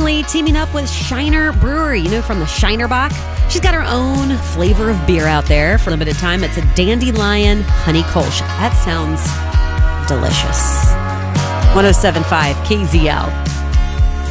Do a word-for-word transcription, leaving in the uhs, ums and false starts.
Recently teaming up with Shiner Brewery, you know, from the Shiner Bock. She's got her own flavor of beer out there for a limited time. It's a Dandelion Honey Kolsch. That sounds delicious. one oh seven point five K Z L.